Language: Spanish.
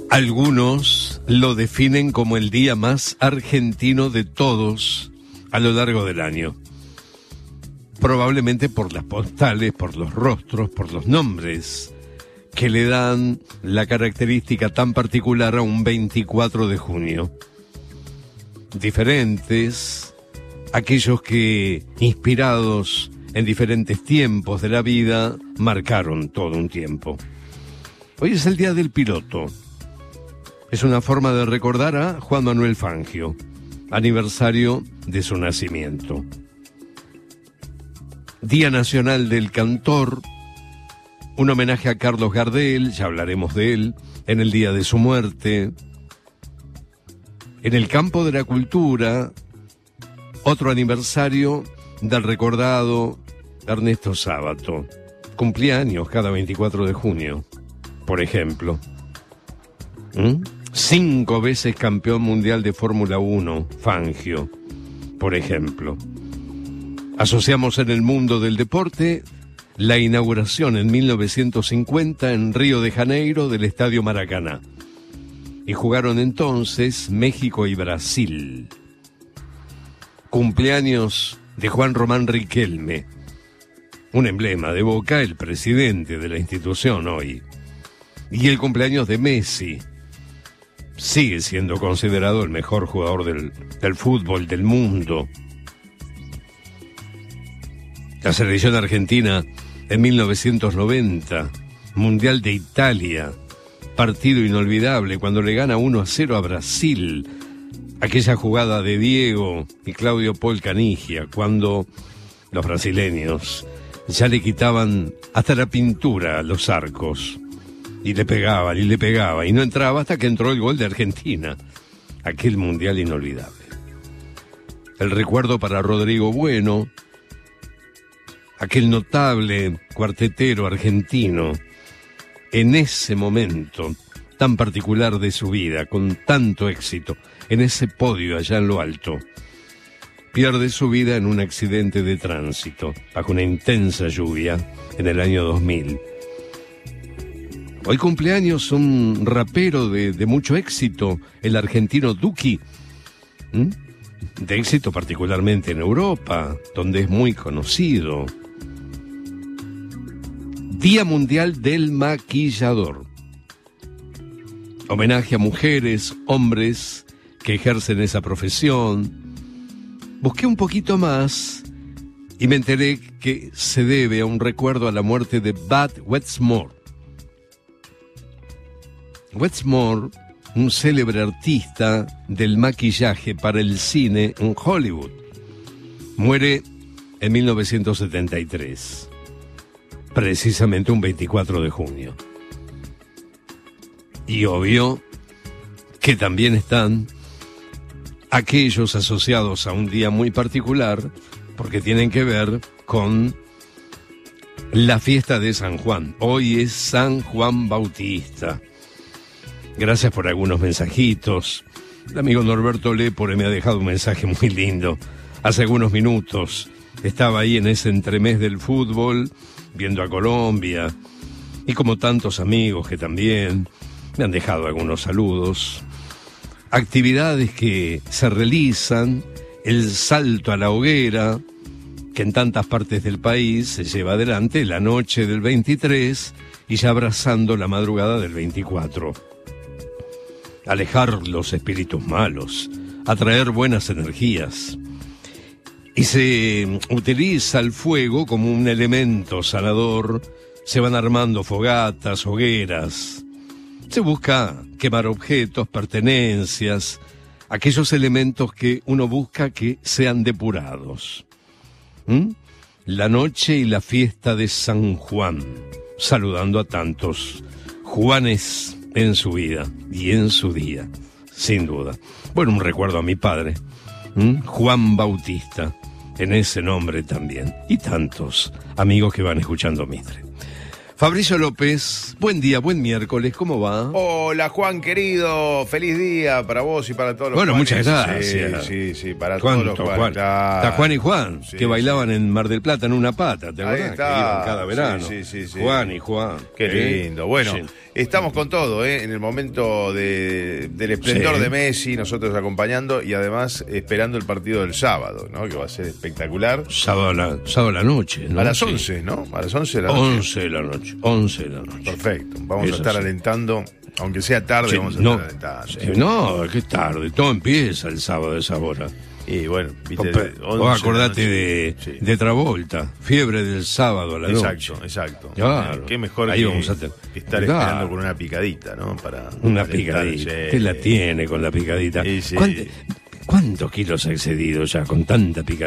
Algunos lo definen como el día más argentino de todos a lo largo del año. Probablemente por las postales, por los rostros, por los nombres que le dan la característica tan particular a un 24 de junio. Diferentes, aquellos que, inspirados en diferentes tiempos de la vida, marcaron todo un tiempo. Hoy es el Día del Piloto. Es una forma de recordar a Juan Manuel Fangio, aniversario de su nacimiento. Día Nacional del Cantor, un homenaje a Carlos Gardel, ya hablaremos de él, en el día de su muerte. En el campo de la cultura, otro aniversario del recordado Ernesto Sábato. Cumplía años cada 24 de junio, por ejemplo. 5 veces campeón mundial de Fórmula 1, Fangio, por ejemplo. Asociamos en el mundo del deporte la inauguración en 1950 en Río de Janeiro del Estadio Maracaná. Y jugaron entonces México y Brasil. Cumpleaños de Juan Román Riquelme, un emblema de Boca, el presidente de la institución hoy. Y el cumpleaños de Messi. Sigue siendo considerado el mejor jugador del fútbol del mundo. La selección argentina en 1990, Mundial de Italia, partido inolvidable cuando le gana 1-0 a Brasil. Aquella jugada de Diego y Claudio Paul Canigia, cuando los brasileños ya le quitaban hasta la pintura a los arcos. Y le pegaban, y no entraba hasta que entró el gol de Argentina. Aquel mundial inolvidable. El recuerdo para Rodrigo Bueno, aquel notable cuartetero argentino, en ese momento tan particular de su vida, con tanto éxito, en ese podio allá en lo alto, pierde su vida en un accidente de tránsito, bajo una intensa lluvia, en el año 2000. Hoy cumpleaños un rapero de mucho éxito, el argentino Duki. De éxito particularmente en Europa, donde es muy conocido. Día Mundial del Maquillador. Homenaje a mujeres, hombres que ejercen esa profesión. Busqué un poquito más y me enteré que se debe a un recuerdo a la muerte de Bud Westmore. Westmore, un célebre artista del maquillaje para el cine en Hollywood, muere en 1973, precisamente un 24 de junio. Y obvio que también están aquellos asociados a un día muy particular, porque tienen que ver con la fiesta de San Juan. Hoy es San Juan Bautista. Gracias por algunos mensajitos. El amigo Norberto Lepore me ha dejado un mensaje muy lindo. Hace algunos minutos estaba ahí en ese entremés del fútbol, viendo a Colombia, y como tantos amigos que también me han dejado algunos saludos. Actividades que se realizan, el salto a la hoguera, que en tantas partes del país se lleva adelante la noche del 23 y ya abrazando la madrugada del 24. Alejar los espíritus malos, atraer buenas energías. Y se utiliza el fuego como un elemento sanador, se van armando fogatas, hogueras. Se busca quemar objetos, pertenencias, aquellos elementos que uno busca que sean depurados. La noche y la fiesta de San Juan, saludando a tantos Juanes en su vida y en su día, sin duda. Bueno, un recuerdo a mi padre, Juan Bautista, en ese nombre también, y tantos amigos que van escuchando Mitre. Fabricio López, buen día, buen miércoles, ¿cómo va? Hola Juan querido, feliz día para vos y para todos los Bueno, Juanes. muchas gracias. Sí, para todos los Juanes. Está Juan y Juan, Sí, que bailaban sí. en Mar del Plata en una pata, ¿te Ahí acuerdas? está. Que iban cada verano. Sí. Juan y Juan. Qué lindo. Bueno, Sí. estamos con todo, en el momento del esplendor Sí. de Messi, nosotros acompañando y además esperando el partido del sábado, ¿no? Que va a ser espectacular. Sábado a la noche, ¿no? A las Sí. 11, ¿no? A las 11 de la noche. 11 de la noche, 11 de la noche. Perfecto. Vamos Eso a estar sí. alentando, aunque sea tarde, Sí, vamos a no, estar alentando. sí, no, qué tarde, todo empieza el sábado de esa hora. Y bueno, viste, Vos acordate Sí. de Travolta, fiebre del sábado a la noche. Exacto. Claro. Qué mejor Ahí que, vamos a tener. que estar Claro. esperando con una picadita, ¿no? Para Una alentar, picadita. sí. Usted la tiene con la picadita. Sí, sí. ¿Cuántos kilos ha excedido ya con tanta picadita?